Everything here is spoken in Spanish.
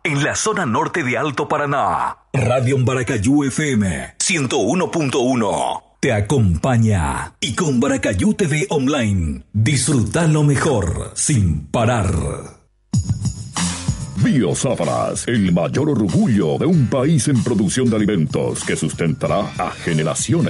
en la zona norte de Alto Paraná. Radio Baracayú FM 101.1 te acompaña, y con Baracayú TV Online disfruta lo mejor sin parar. Biosáfaras, el mayor orgullo de un país en producción de alimentos que sustentará a generaciones.